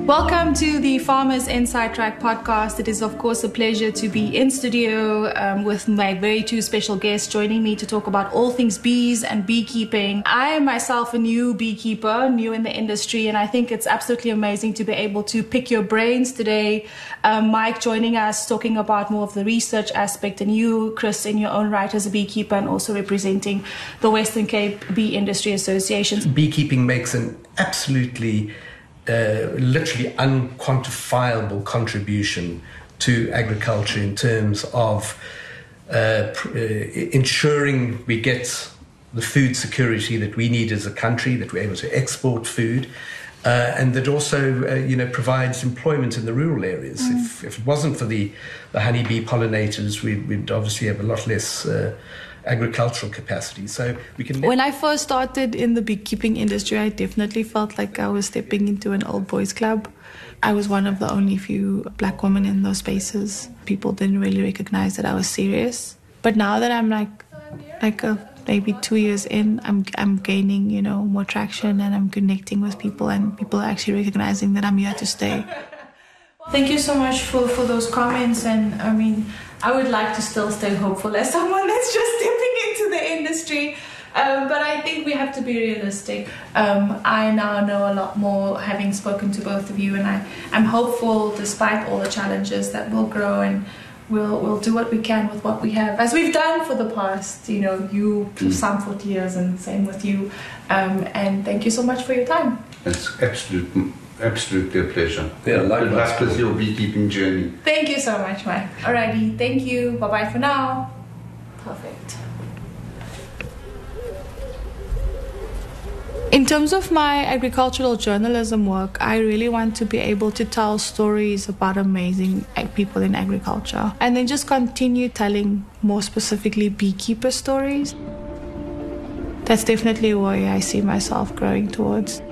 Welcome to the Farmers Inside Track podcast. It is, of course, a pleasure to be in studio with my very two special guests joining me to talk about all things bees and beekeeping. I am myself a new beekeeper, new in the industry, and I think it's absolutely amazing to be able to pick your brains today. Mike joining us, talking about more of the research aspect, and you, Chris, in your own right as a beekeeper and also representing the Western Cape Bee Industry Association. Beekeeping makes an absolutely literally unquantifiable contribution to agriculture in terms of ensuring we get the food security that we need as a country, that we're able to export food, and that also provides employment in the rural areas. If it wasn't for the honeybee pollinators, we'd obviously have a lot less agricultural capacity. So we can. When I first started in the beekeeping industry, I definitely felt like I was stepping into an old boys club. I was one of the only few black women in those spaces. People didn't really recognize that I was serious. But now that I'm maybe 2 years in, I'm gaining, more traction, and I'm connecting with people, and people are actually recognizing that I'm here to stay. Thank you so much for those comments, and I would like to still stay hopeful as someone that's just stepping into the industry, but I think we have to be realistic. I now know a lot more having spoken to both of you, and I'm hopeful despite all the challenges that we'll grow and we'll do what we can with what we have, as we've done for the past, you some 40 years, and same with you, and thank you so much for your time. It's absolutely a pleasure. Yeah, good luck with your beekeeping journey. Thank you so much, Mike. Alrighty, thank you. Bye-bye for now. Perfect. In terms of my agricultural journalism work, I really want to be able to tell stories about amazing people in agriculture, and then just continue telling more specifically beekeeper stories. That's definitely where I see myself growing towards.